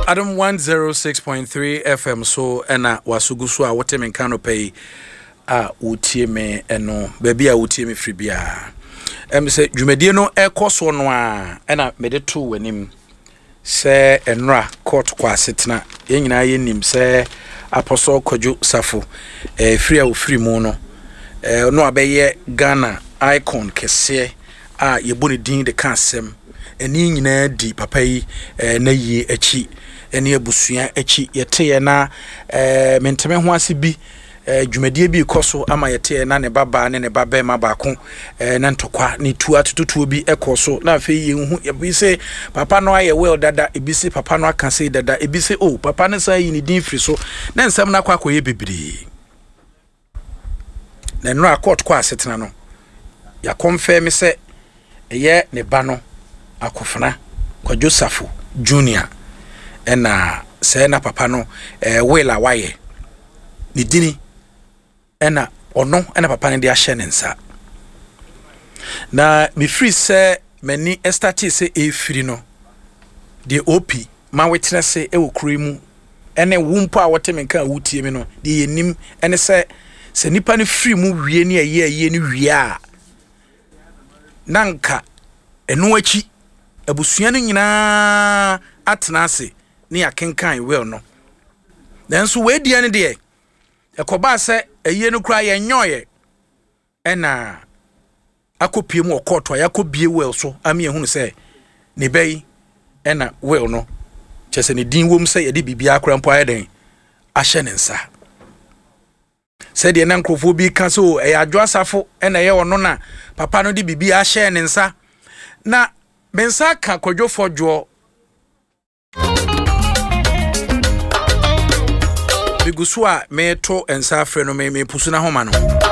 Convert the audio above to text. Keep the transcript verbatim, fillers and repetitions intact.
Adam one oh six point three F M so ena wasugusu a wote menkano pay a utie me eno baby a utie me free bia em se dwumadie no ekoso no a ena mede to wanim se enra court kwa setena ye nyina ye nim se Apostle Kojo Safo eh free a free mu no eh no abeye Ghana icon kese a ye boni din de kansem eni nyina di papa yi eh na yi achi eni abusua achi yete na eh menteme ho ase bi eh dwumadie bi koso ama yete na ne baba ne ne baba ma baako eh na ntokwa ne tu atututuo bi ekoso na afi ye hu ye se papa no aye well dada ebi se papa no aka se dada ebi se oh papa ne sai ni din firi so na nsam na kwa akoye bebiri na no court kwa asetena no ya confirm se eye ne ba no akofana Kojo Safo Junior ena se na papa no eh wela waye ni dini ena ono ena papa ne de ahye ne nsa na me free se mani estati se e free no de op ma wetena se e wokuru mu ene wumpo a wote menka wutie me no de yenim ene se se nipa ne free mu wie ne aye aye ne wie a nanka eno achi abusua no nyina atena ase ne akenkan well no nanso we dia ne de ekoba se aye no kura ye nyoye ena akopie mu okoto yakobie well so ami ehunu se ne bai ena well no chese ne din wom se ye de bibia akora mpo ayeden ahye ne nsa se de na nkrofo bi ka so e adwo asafo ena ye wono na papa no de bibia ahye ne nsa na bensa ka Kojo Fojo bigusu a meto ensa afre no me me pusu na homa no